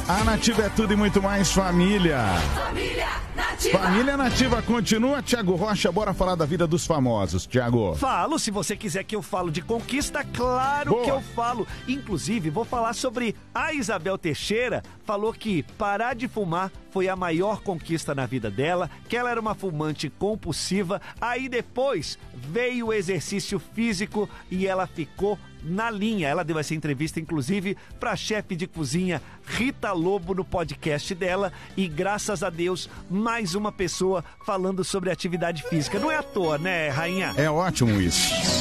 A Nativa é tudo e muito mais, família. Família Nativa. Família Nativa continua. Tiago Rocha, bora falar da vida dos famosos, Tiago. Falo, se você quiser que eu falo de conquista, claro Boa. que eu falo. Inclusive, vou falar sobre a Isabel Teixeira, falou que parar de fumar foi a maior conquista na vida dela, que ela era uma fumante compulsiva, aí depois veio o exercício físico e ela ficou na linha. Ela deu essa entrevista, inclusive, para a chefe de cozinha Rita Lobo no podcast dela e, graças a Deus, mais uma pessoa falando sobre atividade física. Não é à toa, né, rainha? É ótimo isso.